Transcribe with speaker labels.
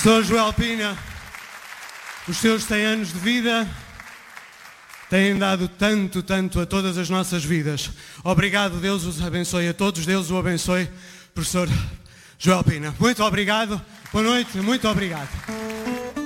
Speaker 1: Professor Joel Pina, os seus 100 anos de vida têm dado tanto a todas as nossas vidas. Obrigado, Deus os abençoe a todos, Deus o abençoe, professor Joel Pina. Muito obrigado, boa noite, muito obrigado.